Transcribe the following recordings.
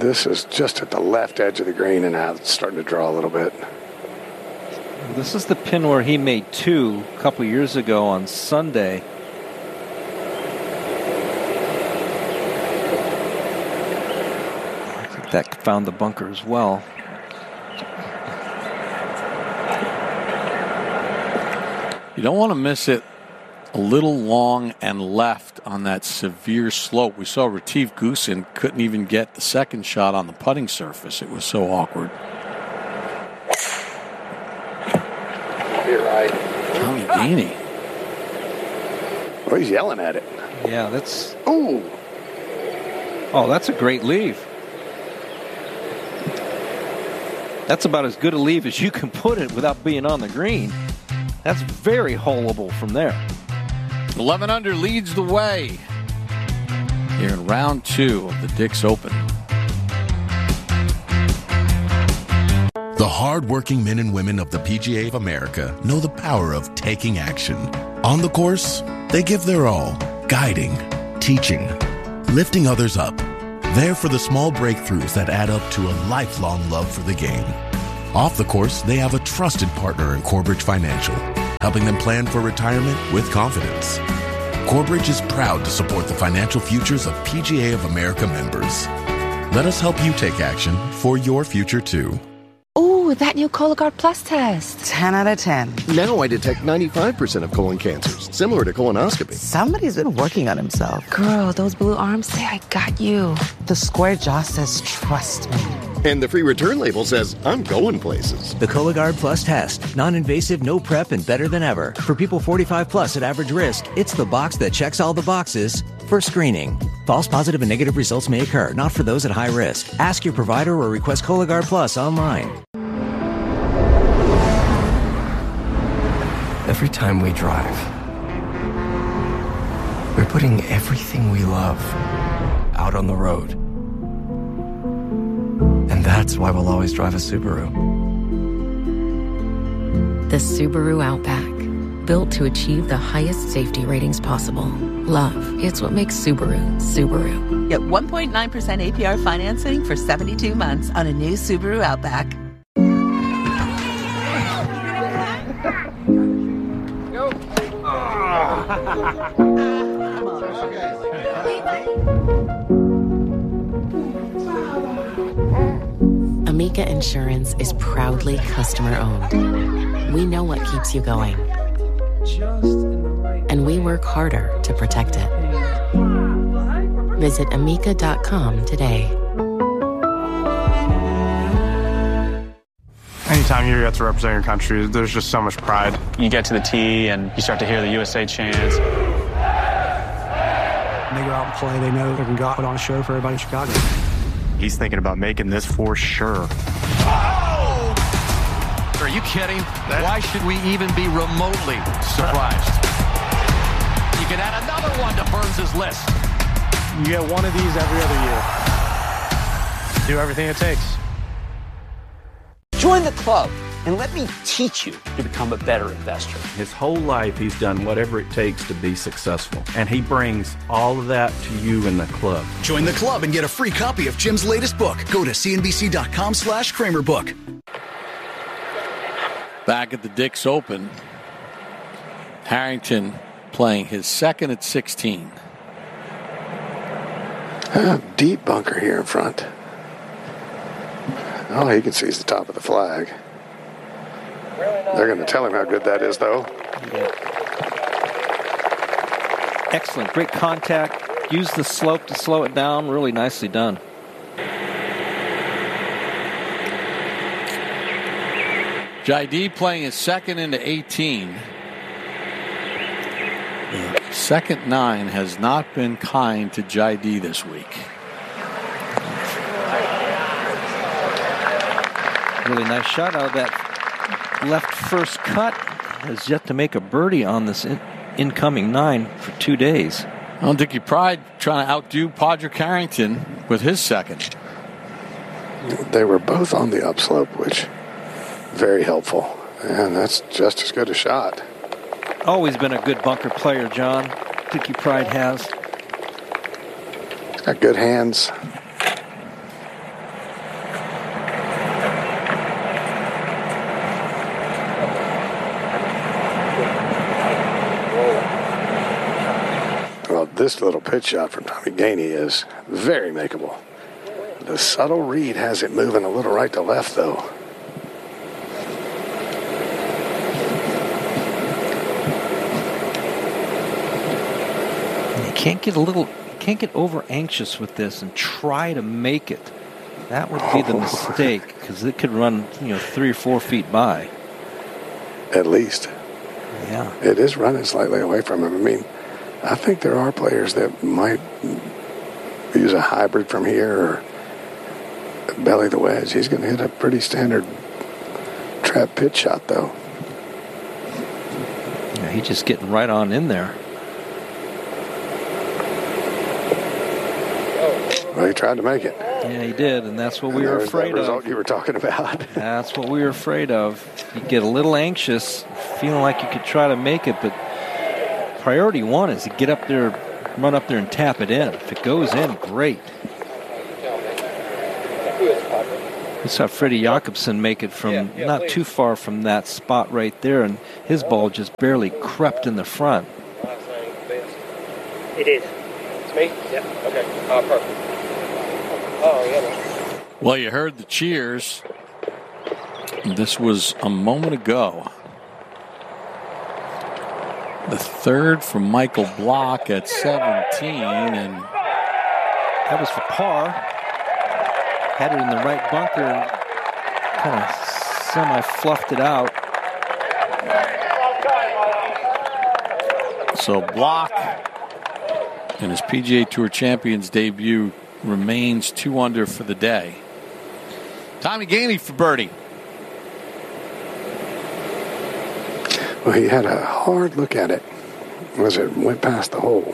This is just at the left edge of the green, and now it's starting to draw a little bit. This is the pin where he made 2 a couple years ago on Sunday. I think that found the bunker as well. You don't want to miss it a little long and left on that severe slope. We saw Retief Goosen couldn't even get the second shot on the putting surface. It was so awkward. You're right. Tommy Gainey. Well, he's yelling at it. Yeah, that's... Ooh. Oh, that's a great leave. That's about as good a leave as you can put it without being on the green. That's very holeable from there. 11 under leads the way here in round 2 of the Dix Open. The hard-working men and women of the PGA of America know the power of taking action. On the course, they give their all, guiding, teaching, lifting others up. There for the small breakthroughs that add up to a lifelong love for the game. Off the course, they have a trusted partner in Corebridge Financial, helping them plan for retirement with confidence. Corebridge is proud to support the financial futures of PGA of America members. Let us help you take action for your future too. Ooh, that new Cologuard Plus test. 10 out of 10. Now I detect 95% of colon cancers, similar to colonoscopy. Somebody's been working on himself. Girl, those blue arms say I got you. The square jaw says, trust me. And the free return label says, I'm going places. The Cologuard Plus test. Non-invasive, no prep, and better than ever. For people 45 plus at average risk, it's the box that checks all the boxes for screening. False positive and negative results may occur, not for those at high risk. Ask your provider or request Cologuard Plus online. Every time we drive, we're putting everything we love out on the road. And that's why we'll always drive a Subaru. The Subaru Outback, built to achieve the highest safety ratings possible. Love, it's what makes Subaru, Subaru. Get 1.9% APR financing for 72 months on a new Subaru Outback. Amica Insurance is proudly customer-owned. We know what keeps you going, and we work harder to protect it. Visit amica.com today. Anytime you get to represent your country, there's just so much pride. You get to the tee and you start to hear the USA chants. When they go out and play, they know they can go out and put on a show for everybody in Chicago. He's thinking about making this for sure. Oh! Are you kidding? Why should we even be remotely surprised? You can add another one to Burns' list. You get one of these every other year. Do everything it takes. Join the club and let me teach you to become a better investor. His whole life, he's done whatever it takes to be successful. And he brings all of that to you in the club. Join the club and get a free copy of Jim's latest book. Go to cnbc.com/Kramer-book. Back at the Dix Open, Harrington playing his second at 16. Deep bunker here in front. All he can see is the top of the flag. They're going to tell him how good that is, though. Yeah. Excellent. Great contact. Use the slope to slow it down. Really nicely done. Jaidi playing his second into 18. The second 9 has not been kind to Jaidi this week. Really nice shot out of that left first cut. Has yet to make a birdie on this incoming 9 for 2 days. Well, Dickie Pride trying to outdo Padraig Harrington with his second. They were both on the upslope, which very helpful. And that's just as good a shot. Always been a good bunker player, John. Dickie Pride has. He's got good hands. this little pitch shot from Tommy Gainey is very makeable. The subtle read has it moving a little right to left, though. You can't get over anxious with this and try to make it. That would be the mistake, because it could run 3 or 4 feet by. At least. Yeah. It is running slightly away from him. I mean, I think there are players that might use a hybrid from here or belly the wedge. He's going to hit a pretty standard trap pitch shot, though. Yeah, he's just getting right on in there. Well, he tried to make it. Yeah, he did, and that's what we were afraid of. That result you were talking about. That's what we were afraid of. You get a little anxious, feeling like you could try to make it, but priority one is to get up there, run up there and tap it in. If it goes in, great. We saw Freddie Jakobsen make it from not too far from that spot right there, and his ball just barely crept in the front. It is. It's me? Yeah. Okay. Perfect. Oh, yeah. Well, you heard the cheers. This was a moment ago. The third from Michael Block at 17, and that was for par. Had it in the right bunker and kind of semi-fluffed it out. So Block in his PGA Tour Champions debut remains 2 under for the day. Tommy Gainey for birdie. Well, he had a hard look at it as it went past the hole.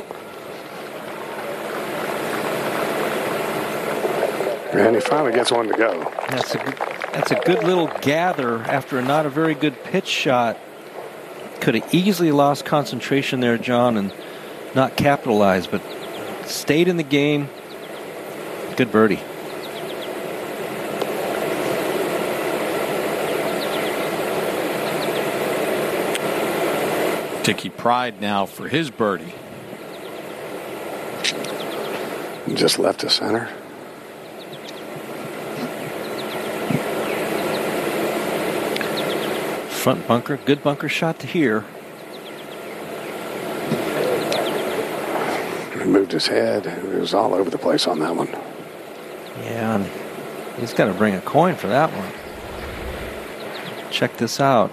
And he finally gets one to go. That's a good little gather after not a very good pitch shot. Could have easily lost concentration there, John, and not capitalized, but stayed in the game. Good birdie. Dickie Pride now for his birdie. Just left to center. Front bunker, good bunker shot to here. He moved his head. It was all over the place on that one. Yeah, and he's got to bring a coin for that one. Check this out.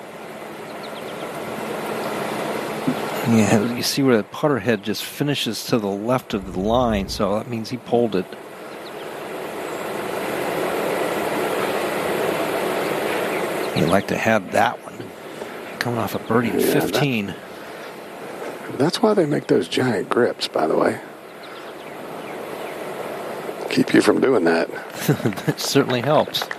Yeah, you see where the putter head just finishes to the left of the line, so that means he pulled it. You'd like to have that one coming off a birdie at 15. That's why they make those giant grips, by the way. Keep you from doing that. It certainly helps.